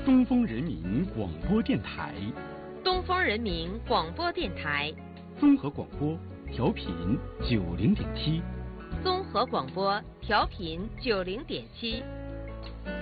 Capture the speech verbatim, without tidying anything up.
东风人民广播电台， 东风人民广播电台， 综合广播，调频九零点七， 综合广播调频九零点七。